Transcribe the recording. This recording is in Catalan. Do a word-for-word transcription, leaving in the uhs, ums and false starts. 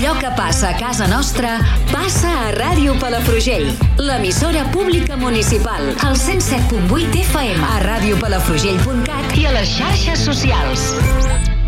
Allò que passa a casa nostra passa a Ràdio Palafrugell, l'emissora pública municipal, al cent set punt vuit F M, a ràdio palafrugell punt cat i a les xarxes socials.